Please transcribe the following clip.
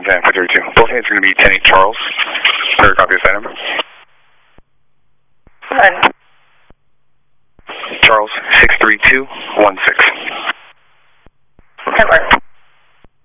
and 432. Both hands are going to be 10-8 Charles. Clear copy of that number. Charles, 63216. That works.